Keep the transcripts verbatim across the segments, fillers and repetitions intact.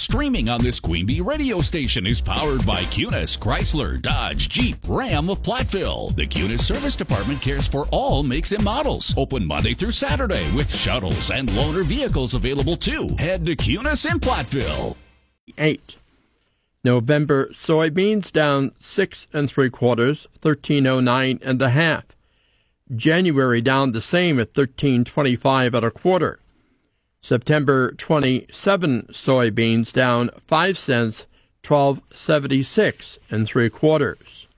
Streaming on this Queen Bee radio station is powered by Cunis, Chrysler, Dodge, Jeep, Ram of Platteville. The Cunis Service Department cares for all makes and models. Open Monday through Saturday with shuttles and loaner vehicles available too. Head to Cunis in Platteville. Eight. November soybeans down six and three quarters, thirteen oh nine and a half. January down the same at thirteen twenty-five and a quarter. September twenty-seven soybeans down five cents, twelve seventy-six and three quarters.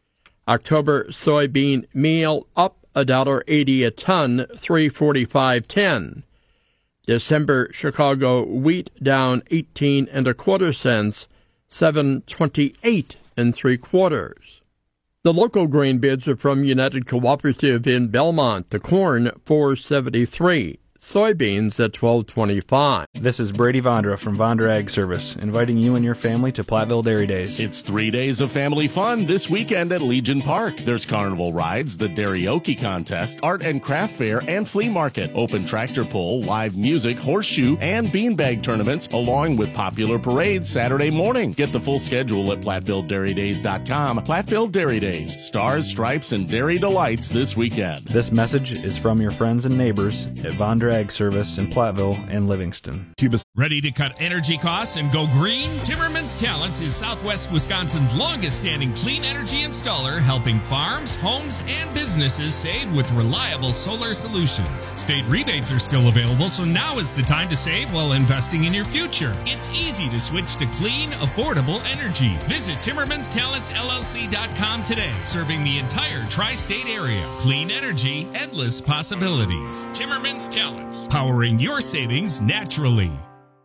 October soybean meal up a dollar eighty a ton, three forty-five ten. December Chicago wheat down eighteen and a quarter cents, seven twenty-eight and three quarters. The local grain bids are from United Cooperative in Belmont. The corn four seventy-three. Soybeans at twelve twenty-five. This is Brady Vondra from Vondra Ag Service, inviting you and your family to Platteville Dairy Days. It's three days of family fun this weekend at Legion Park. There's carnival rides, the Daraoke contest, art and craft fair, and flea market, open tractor pull, live music, horseshoe, and beanbag tournaments, along with popular parades Saturday morning. Get the full schedule at Platteville Dairy Days dot com. Platteville Dairy Days, stars, stripes, and dairy delights this weekend. This message is from your friends and neighbors at Vondra Ag Service in Platteville and Livingston. Ready to cut energy costs and go green? Timmerman's Talents is Southwest Wisconsin's longest-standing clean energy installer, helping farms, homes, and businesses save with reliable solar solutions. State rebates are still available, so now is the time to save while investing in your future. It's easy to switch to clean, affordable energy. Visit Timmermans Talents L L C dot com today, serving the entire tri-state area. Clean energy, endless possibilities. Timmermans Talents. Powering your savings naturally.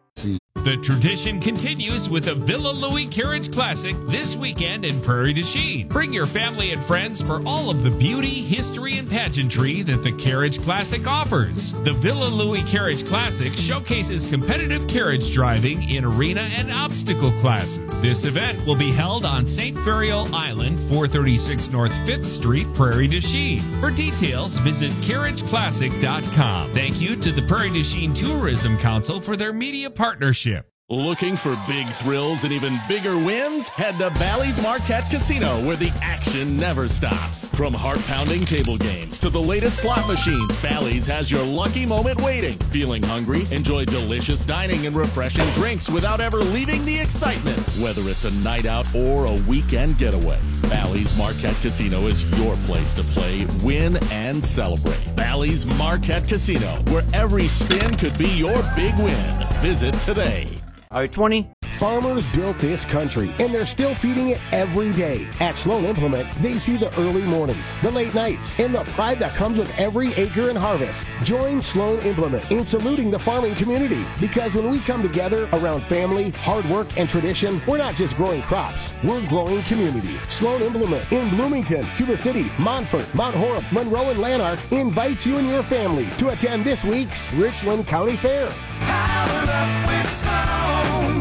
The tradition continues with the Villa Louis Carriage Classic this weekend in Prairie du Chien. Bring your family and friends for all of the beauty, history, and pageantry that the Carriage Classic offers. The Villa Louis Carriage Classic showcases competitive carriage driving in arena and obstacle classes. This event will be held on Saint Ferial Island, four thirty-six North fifth Street, Prairie du Chien. For details, visit carriage classic dot com. Thank you to the Prairie du Chien Tourism Council for their media partnership. Looking for big thrills and even bigger wins? Head to Bally's Marquette Casino, where the action never stops. From heart-pounding table games to the latest slot machines, Bally's has your lucky moment waiting. Feeling hungry? Enjoy delicious dining and refreshing drinks without ever leaving the excitement. Whether it's a night out or a weekend getaway, Bally's Marquette Casino is your place to play, win, and celebrate. Bally's Marquette Casino, where every spin could be your big win. Visit today. I twenty. Farmers built this country, and they're still feeding it every day. At Sloan Implement, they see the early mornings, the late nights, and the pride that comes with every acre and harvest. Join Sloan Implement in saluting the farming community, because when we come together around family, hard work, and tradition, we're not just growing crops, we're growing community. Sloan Implement in Bloomington, Cuba City, Montfort, Mount Horeb, Monroe, and Lanark invites you and your family to attend this week's Richland County Fair. Powered up with Sloan.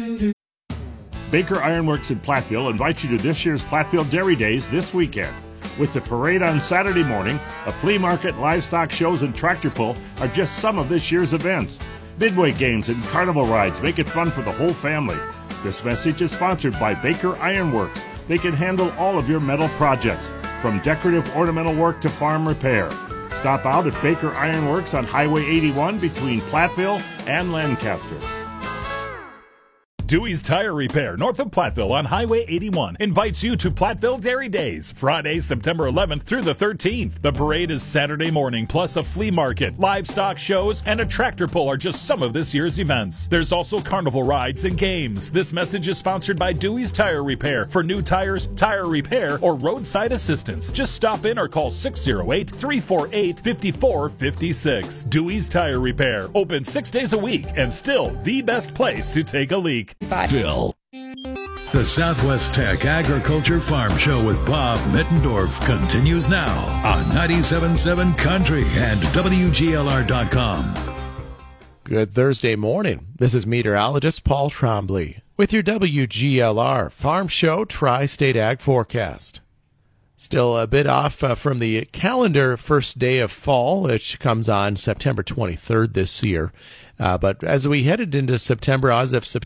Baker Ironworks in Platteville invites you to this year's Platteville Dairy Days this weekend. With the parade on Saturday morning, a flea market, livestock shows, and tractor pull are just some of this year's events. Midway games and carnival rides make it fun for the whole family. This message is sponsored by Baker Ironworks. They can handle all of your metal projects, from decorative ornamental work to farm repair. Stop out at Baker Ironworks on Highway eighty-one between Platteville and Lancaster. Dewey's Tire Repair, north of Platteville on Highway eighty-one, invites you to Platteville Dairy Days, Friday, September eleventh through the thirteenth. The parade is Saturday morning, plus a flea market, livestock shows, and a tractor pull are just some of this year's events. There's also carnival rides and games. This message is sponsored by Dewey's Tire Repair. For new tires, tire repair, or roadside assistance, just stop in or call six oh eight, three four eight, five four five six. Dewey's Tire Repair, open six days a week, and still the best place to take a leak. Phil. The Southwest Tech Agriculture Farm Show with Bob Mittendorf continues now on ninety-seven point seven Country and W G L R dot com. Good Thursday morning. This is meteorologist Paul Trombley with your W G L R Farm Show Tri-State Ag Forecast. Still a bit off uh, from the calendar first day of fall, which comes on September twenty-third this year. Uh, but as we headed into September, as of September